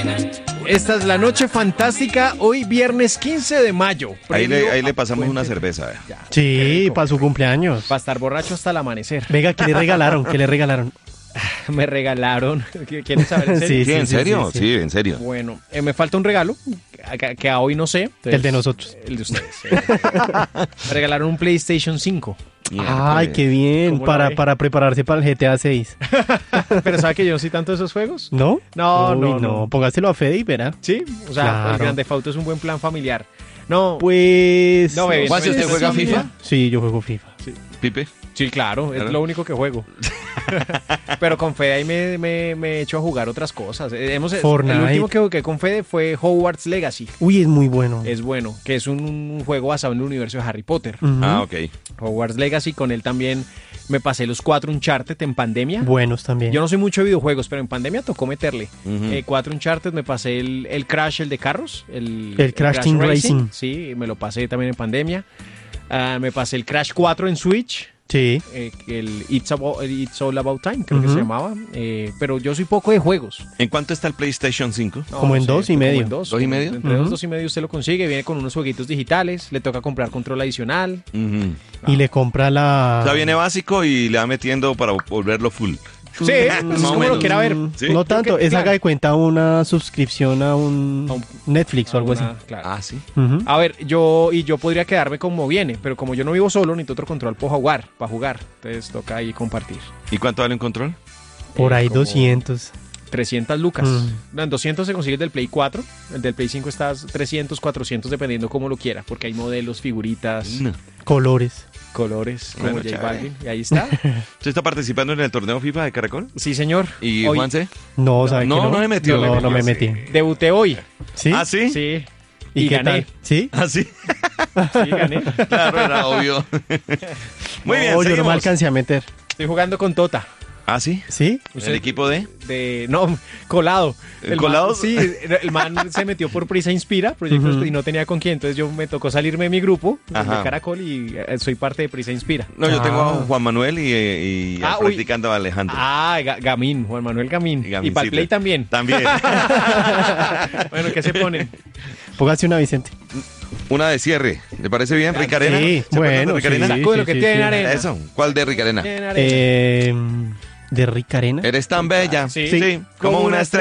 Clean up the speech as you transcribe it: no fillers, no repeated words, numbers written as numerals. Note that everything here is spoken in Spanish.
Esta es la noche fantástica, hoy viernes 15 de mayo. Ahí le pasamos una cerveza. Ya, Sí, para su cumpleaños. para estar borracho hasta el amanecer. Venga, ¿qué le regalaron? ¿Qué le regalaron? Me regalaron. ¿Quieren saber en serio? Sí, Sí, ¿en serio? sí. Sí, en serio. Bueno, me falta un regalo que a hoy no sé. Entonces, El de nosotros. El de ustedes. Me regalaron un PlayStation 5. Ay, qué bien, ¿Cómo la ve? para prepararse para el GTA 6. Pero ¿sabe que yo no soy tanto de esos juegos? ¿No? No, Uy, no. Póngaselo a Fede y verá. Sí, o sea, Claro. el Grand Theft Auto es un buen plan familiar. No, Pues... No, bebé, Juan, ¿si usted juega sí. FIFA? Sí, yo juego FIFA. Pipe. sí, claro, es ¿Verdad? lo único que juego. Pero con Fede ahí me he hecho a jugar otras cosas. El Fortnite. último que jugué con Fede fue Hogwarts Legacy. Uy, es muy bueno. Es bueno, que es un juego basado en el universo de Harry Potter. Ujú. Ah, ok. Hogwarts Legacy, con él también me pasé los 4 Uncharted en pandemia. Buenos también. Yo no soy mucho de videojuegos, pero en pandemia tocó meterle. Ujú. 4 Uncharted, me pasé el Crash, el de carros. El Crash Team Racing. Sí, me lo pasé también en pandemia. Me pasé el Crash 4 en Switch. Sí. El It's All About Time, creo que Ujú. se llamaba. Pero yo soy poco de juegos. ¿En cuánto está el PlayStation 5? No, Como en sé, 2 y como medio. en dos. ¿2 y medio? Entre Ujú. 2 y medio usted lo consigue. Viene con unos jueguitos digitales. Le toca comprar control adicional. Ujú. Y le compra la... O sea, viene básico y le va metiendo para volverlo full. Sí, es Más o como lo menos. quiera ver. Sí. No tanto, Creo que- es haga de cuenta una suscripción a A un un- Netflix o algo así. Claro. Ah, sí. Ujú. A ver, yo podría quedarme como viene, pero como yo no vivo solo, necesito otro control para jugar. Entonces toca ahí compartir. ¿Y cuánto vale un control? Por ahí como 200. 300 lucas. Mm. No, en 200 se consigue el del Play 4, el del Play 5 está 300, 400 dependiendo cómo lo quiera, porque hay modelos, figuritas, No. Colores. colores, como Bueno, J chévere. Balvin, y ahí está. ¿Usted está participando en el torneo FIFA de Caracol? Sí, señor. ¿Y Hoy Juanse? No, ¿sabe no, que no? no me metió. No me metí. debuté hoy. ¿Sí? ¿Ah, sí? Sí. ¿Y qué gané. tal? ¿Sí? ¿Ah, sí? Sí, gané. Claro, era obvio. Muy bien, No, yo no me seguimos. alcancé a meter. Estoy jugando con Tota. ¿Ah, sí? ¿Sí? ¿El equipo de? No, colado. ¿El colado? Sí, el man se metió por Prisa Inspira, proyectos, Ujú. y no tenía con quién, entonces yo me tocó salirme de mi grupo, Ajá. de Caracol, y soy parte de Prisa Inspira. No, yo tengo a Ah. Juan Manuel y Ah, al uy. practicando a Alejandro. Gamín, Juan Manuel Gamín. Y para el Gamincito. Play también. También. Bueno, ¿qué se ponen? Póngase una, Vicente. Una de cierre. ¿Le parece bien, Ricarena? Sí, ¿Se acuerdan bueno, de Ricarena? sí, Saco de lo que tiene arena. Eso. ¿Cuál de Ricarena? En arena. ¿De Rick Arena? Eres tan bella. Sí. Como una estrella.